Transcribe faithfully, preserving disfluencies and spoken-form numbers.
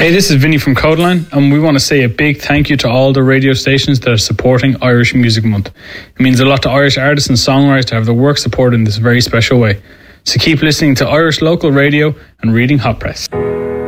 Hey, this is Vinny from Codeline, and we want to say a big thank you to all the radio stations that are supporting Irish Music Month. It means a lot to Irish artists and songwriters to have their work supported in this very special way. So keep listening to Irish local radio and reading Hot Press.